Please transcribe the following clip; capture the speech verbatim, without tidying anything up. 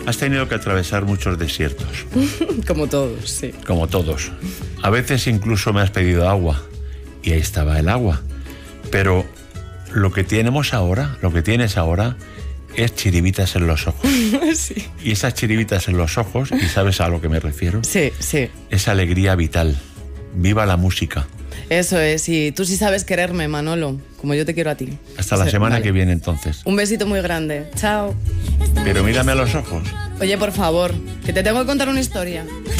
Has tenido que atravesar muchos desiertos. Como todos, sí. Como todos. A veces incluso me has pedido agua. Y ahí estaba el agua. Pero lo que tenemos ahora, lo que tienes ahora, es chiribitas en los ojos. Sí. Y esas chiribitas en los ojos, ¿y sabes a lo que me refiero? Sí, sí. Es alegría vital. Viva la música. Eso es, y tú sí sabes quererme, Manolo, como yo te quiero a ti. Hasta la Sí, semana vale. que viene, entonces. Un besito muy grande. Chao. Pero mírame a los ojos. Oye, por favor, que te tengo que contar una historia.